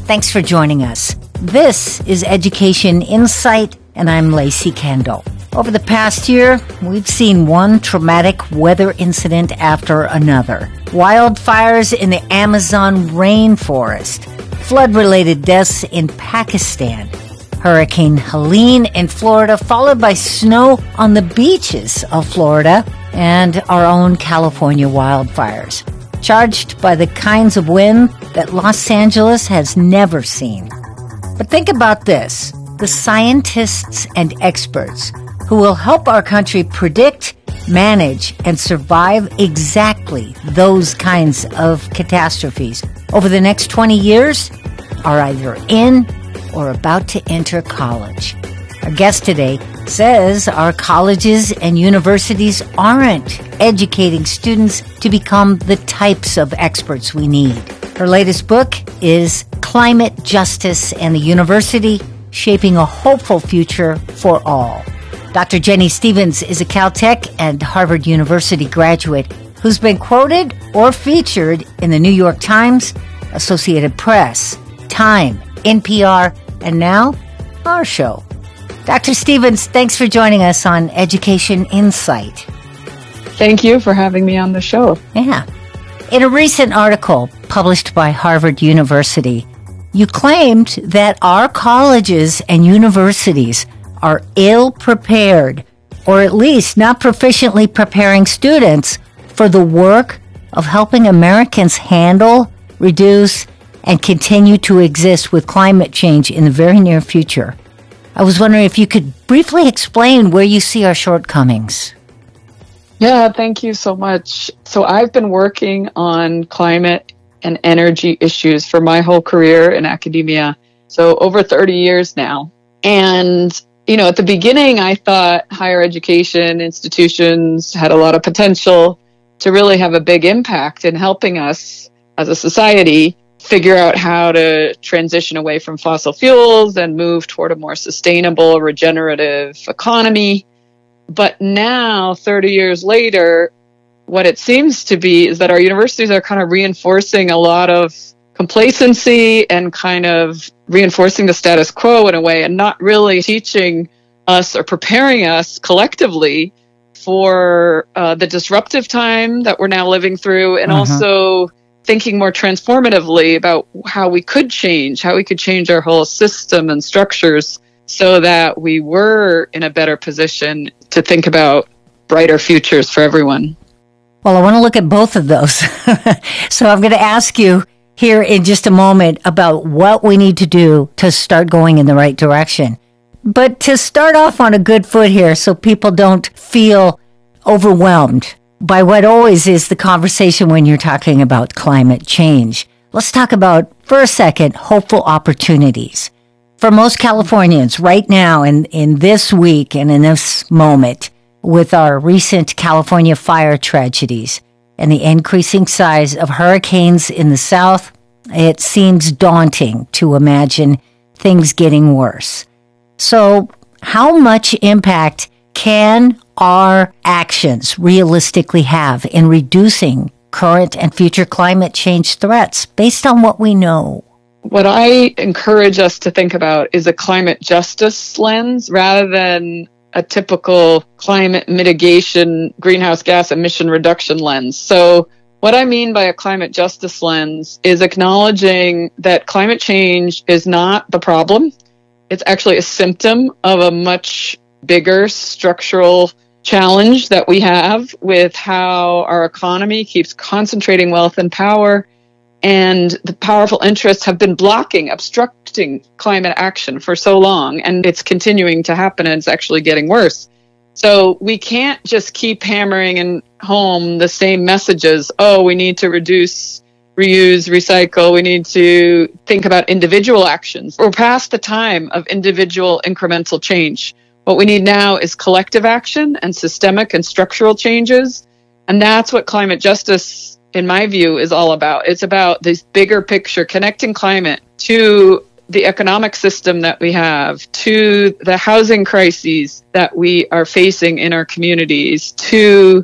Thanks for joining us. This is Education Insight, and I'm Lacey Kendall. Over the past year, we've seen one traumatic weather incident after another. Wildfires in the Amazon rainforest, flood-related deaths in Pakistan, Hurricane Helene in Florida, followed by snow on the beaches of Florida, and our own California wildfires, charged by the kinds of wind that Los Angeles has never seen. But think about this. The scientists and experts who will help our country predict, manage, and survive exactly those kinds of catastrophes over the next 20 years are either in or about to enter college. Our guest today says our colleges and universities aren't educating students to become the types of experts we need. Her latest book is Climate Justice and the University, Shaping a Hopeful Future for All. Dr. Jenny Stevens is a Caltech and Harvard University graduate who's been quoted or featured in the New York Times, Associated Press, Time, NPR, and now our show. Dr. Stevens, thanks for joining us on Education Insight. Thank you for having me on the show. Yeah. In a recent article published by Harvard University, you claimed that our colleges and universities are ill-prepared, or at least not proficiently preparing students for the work of helping Americans handle, reduce, and continue to exist with climate change in the very near future. I was wondering if you could briefly explain where you see our shortcomings. Yeah, thank you so much. So I've been working on climate and energy issues for my whole career in academia, so over 30 years now. And, at the beginning, I thought higher education institutions had a lot of potential to really have a big impact in helping us as a society figure out how to transition away from fossil fuels and move toward a more sustainable, regenerative economy. But now, 30 years later, what it seems to be is that our universities are kind of reinforcing a lot of complacency and kind of reinforcing the status quo in a way and not really teaching us or preparing us collectively for the disruptive time that we're now living through, and also thinking more transformatively about how we could change our whole system and structures so that we were in a better position to think about brighter futures for everyone. Well, I want to look at both of those. So I'm going to ask you here in just a moment about what we need to do to start going in the right direction. But to start off on a good foot here so people don't feel overwhelmed by what always is the conversation when you're talking about climate change, let's talk about, for a second, hopeful opportunities. For most Californians right now in this week and in this moment, with our recent California fire tragedies and the increasing size of hurricanes in the south, it seems daunting to imagine things getting worse. So how much impact can our actions realistically have in reducing current and future climate change threats based on what we know? What I encourage us to think about is a climate justice lens rather than a typical climate mitigation, greenhouse gas emission reduction lens. So what I mean by a climate justice lens is acknowledging that climate change is not the problem. It's actually a symptom of a much bigger structural challenge that we have with how our economy keeps concentrating wealth and power, and the powerful interests have been obstructing climate action for so long, and it's continuing to happen, and it's actually getting worse. So we can't just keep hammering in home the same messages. Oh, we need to reduce, reuse, recycle. We need to think about individual actions. We're past the time of individual incremental change. What we need now is collective action and systemic and structural changes. And that's what climate justice, in my view, is all about. It's about this bigger picture, connecting climate to the economic system that we have, to the housing crises that we are facing in our communities, to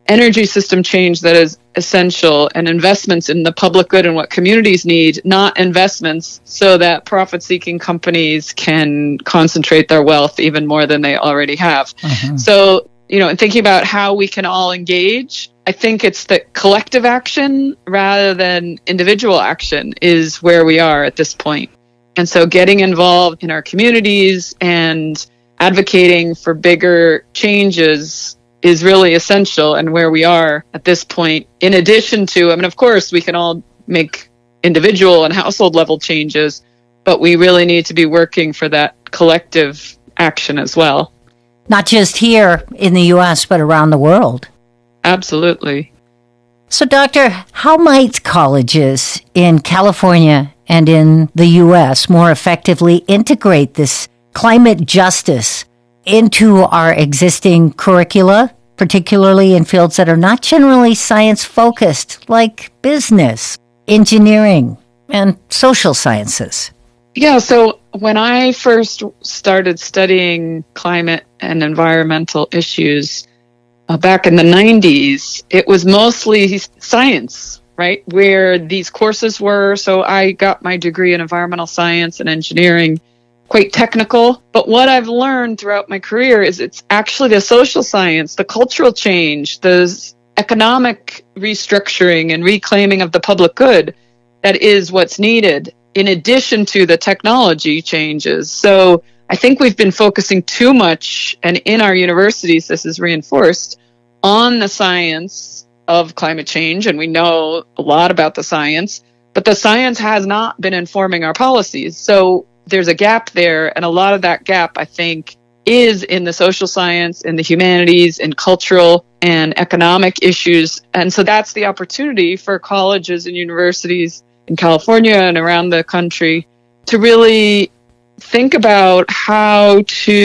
energy system change that is essential, and investments in the public good and what communities need, not investments so that profit-seeking companies can concentrate their wealth even more than they already have. So, in thinking about how we can all engage, I think it's the collective action rather than individual action is where we are at this point. And so getting involved in our communities and advocating for bigger changes is really essential, and where we are at this point. In addition to, of course, we can all make individual and household level changes, but we really need to be working for that collective action as well. Not just here in the U.S., but around the world. Absolutely. So, Doctor, how might colleges in California and in the U.S. more effectively integrate this climate justice into our existing curricula, particularly in fields that are not generally science-focused, like business, engineering, and social sciences? Yeah, so when I first started studying climate and environmental issues back in the 90s, it was mostly science, right, where these courses were. So I got my degree in environmental science and engineering, quite technical. But what I've learned throughout my career is it's actually the social science, the cultural change, the economic restructuring and reclaiming of the public good that is what's needed, in addition to the technology changes. So I think we've been focusing too much, and in our universities this is reinforced, on the science of climate change, and we know a lot about the science, but the science has not been informing our policies. So there's a gap there, and a lot of that gap, I think, is in the social science, in the humanities, in cultural and economic issues. And so that's the opportunity for colleges and universities in California and around the country to really think about how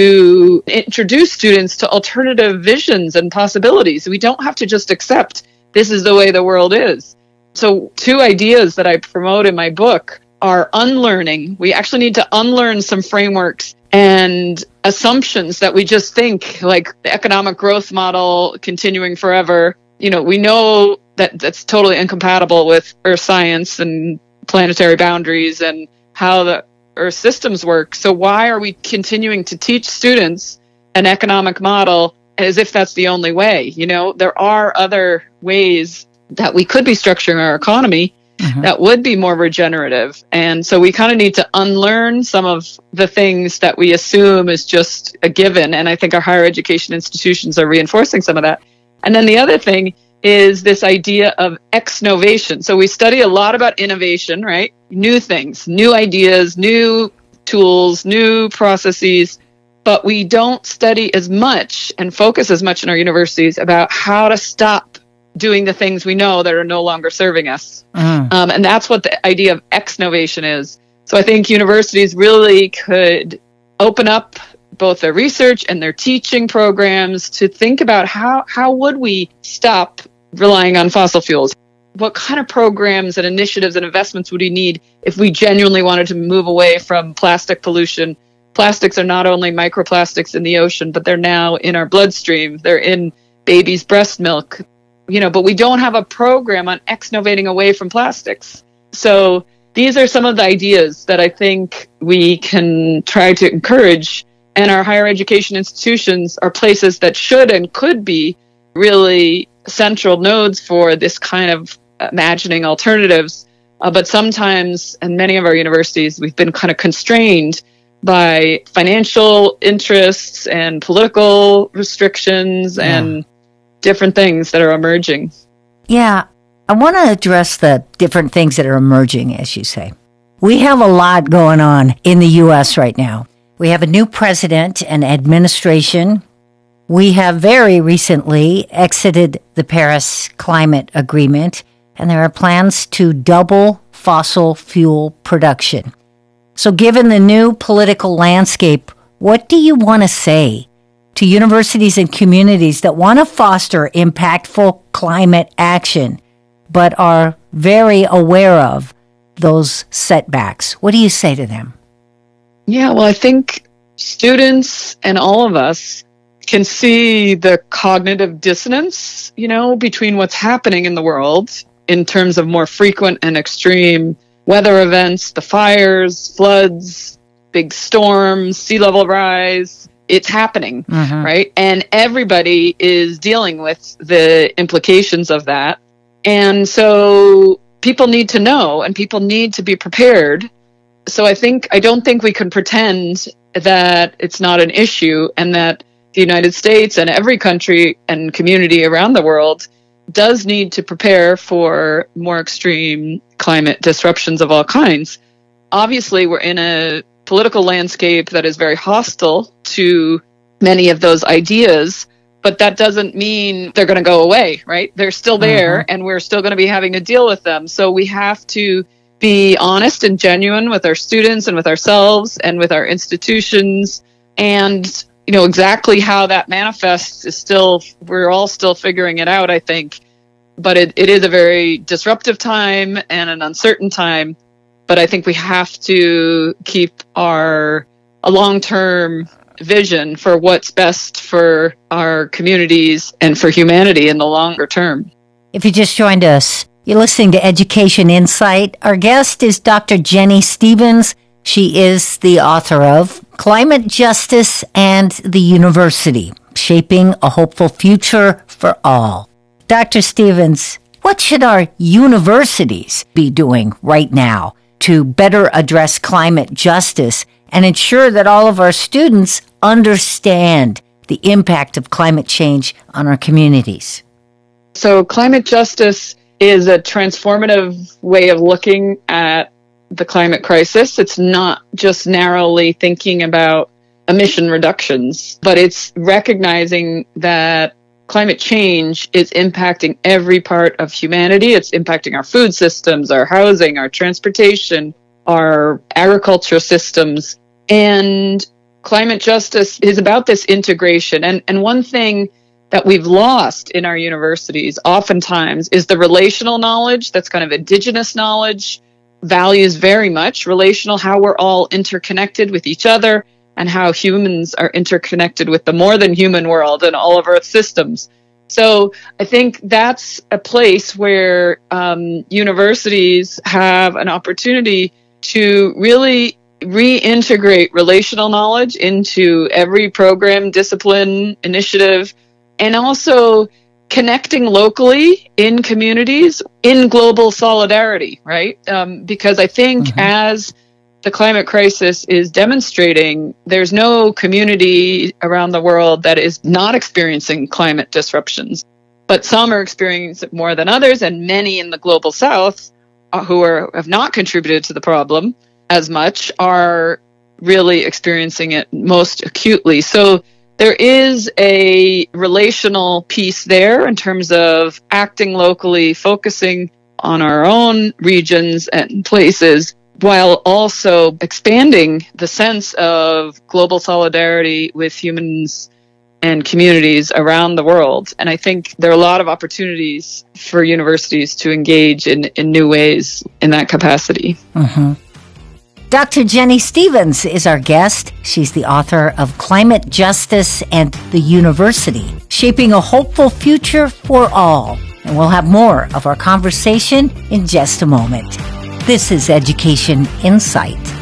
to introduce students to alternative visions and possibilities. We don't have to just accept this is the way the world is. So 2 ideas that I promote in my book are unlearning. We actually need to unlearn some frameworks and assumptions that we just think, like the economic growth model continuing forever. We know that that's totally incompatible with Earth science and planetary boundaries and how the Earth systems work. So why are we continuing to teach students an economic model as if that's the only way? There are other ways that we could be structuring our economy that would be more regenerative. And so we kind of need to unlearn some of the things that we assume is just a given. And I think our higher education institutions are reinforcing some of that. And then the other thing is this idea of exnovation. So we study a lot about innovation, right? New things, new ideas, new tools, new processes, but we don't study as much and focus as much in our universities about how to stop doing the things we know that are no longer serving us. And that's what the idea of exnovation is. So I think universities really could open up both their research and their teaching programs to think about how would we stop relying on fossil fuels? What kind of programs and initiatives and investments would we need if we genuinely wanted to move away from plastic pollution? Plastics are not only microplastics in the ocean, but they're now in our bloodstream. They're in babies' breast milk. But we don't have a program on exnovating away from plastics. So these are some of the ideas that I think we can try to encourage. And our higher education institutions are places that should and could be really central nodes for this kind of imagining alternatives. But sometimes, in many of our universities, we've been kind of constrained by financial interests and political restrictions and different things that are emerging. Yeah, I want to address the different things that are emerging, as you say. We have a lot going on in the U.S. right now. We have a new president and administration. We have very recently exited the Paris Climate Agreement, and there are plans to double fossil fuel production. So given the new political landscape, what do you want to say to universities and communities that want to foster impactful climate action, but are very aware of those setbacks? What do you say to them? Yeah, well, I think students and all of us can see the cognitive dissonance, between what's happening in the world in terms of more frequent and extreme weather events, the fires, floods, big storms, sea level rise. It's happening, right? And everybody is dealing with the implications of that. And so people need to know and people need to be prepared. So I don't think we can pretend that it's not an issue, and that the United States and every country and community around the world does need to prepare for more extreme climate disruptions of all kinds. Obviously, we're in a political landscape that is very hostile to many of those ideas, but that doesn't mean they're going to go away, right? They're still there, and we're still going to be having to deal with them. So we have to be honest and genuine with our students and with ourselves and with our institutions. And, exactly how that manifests is we're all still figuring it out, I think. But it is a very disruptive time and an uncertain time. But I think we have to keep a long-term vision for what's best for our communities and for humanity in the longer term. If you just joined us, you're listening to Education Insight. Our guest is Dr. Jenny Stevens. She is the author of Climate Justice and the University, Shaping a Hopeful Future for All. Dr. Stevens, what should our universities be doing right now to better address climate justice and ensure that all of our students understand the impact of climate change on our communities? So climate justice is a transformative way of looking at the climate crisis. It's not just narrowly thinking about emission reductions, but it's recognizing that climate change is impacting every part of humanity. It's impacting our food systems, our housing, our transportation, our agriculture systems. And climate justice is about this integration. And one thing that we've lost in our universities oftentimes is the relational knowledge that's kind of indigenous knowledge, values very much relational, how we're all interconnected with each other and how humans are interconnected with the more than human world and all of Earth's systems. So I think that's a place where universities have an opportunity to really reintegrate relational knowledge into every program, discipline, initiative, and also connecting locally in communities in global solidarity, right? Because I think as the climate crisis is demonstrating, there's no community around the world that is not experiencing climate disruptions. But some are experiencing it more than others, and many in the global south who have not contributed to the problem as much are really experiencing it most acutely. So there is a relational piece there in terms of acting locally, focusing on our own regions and places, while also expanding the sense of global solidarity with humans and communities around the world. And I think there are a lot of opportunities for universities to engage in new ways in that capacity. Dr. Jenny Stevens is our guest. She's the author of Climate Justice and the University, Shaping a Hopeful Future for All. And we'll have more of our conversation in just a moment. This is Education Insight.